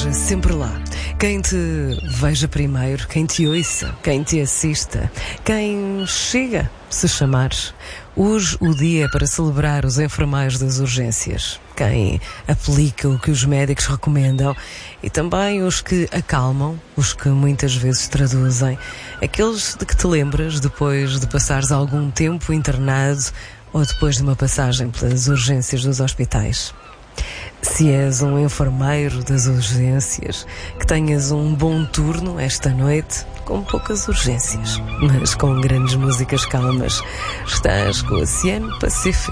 esteja sempre lá. Quem te veja primeiro, quem te ouça, quem te assista, quem chega, se chamares. Hoje o dia é para celebrar os enfermeiros das urgências, quem aplica o que os médicos recomendam e também os que acalmam, os que muitas vezes traduzem, aqueles de que te lembras depois de passares algum tempo internado ou depois de uma passagem pelas urgências dos hospitais. Se és um enfermeiro das urgências, que tenhas um bom turno esta noite, com poucas urgências, mas com grandes músicas calmas. Estás com o Oceano Pacífico.